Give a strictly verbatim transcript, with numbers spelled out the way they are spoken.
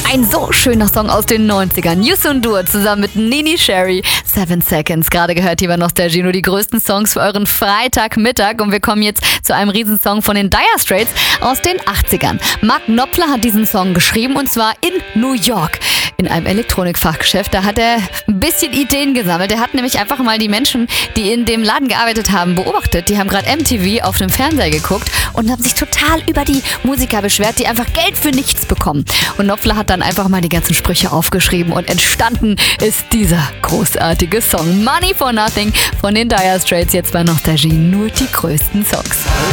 Ein so schöner Song aus den neunzigern. Youssou N'Dour zusammen mit Nini Sherry. Seven Seconds. Gerade gehört hier bei Nostalgie nur die größten Songs für euren Freitagmittag. Und wir kommen jetzt zu einem Riesensong von den Dire Straits aus den achtzigern. Mark Knopfler hat diesen Song geschrieben und zwar in New York. In einem Elektronikfachgeschäft. Da hat er ein bisschen Ideen gesammelt. Er hat nämlich einfach mal die Menschen, die in dem Laden gearbeitet haben, beobachtet. Die haben gerade M T V auf dem Fernseher geguckt und haben sich total über die Musiker beschwert, die einfach Geld für nichts bekommen. Und Knopfler hat dann einfach mal die ganzen Sprüche aufgeschrieben und entstanden ist dieser großartige Song Money for Nothing von den Dire Straits. Jetzt bei Nostalgie nur die größten Songs.